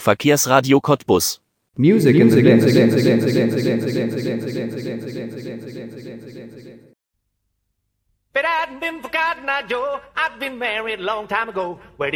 Verkehrsradio Cottbus. Music in the Blend. But I hadn't been forgotten, now, Joe. I've been married a long time ago. Where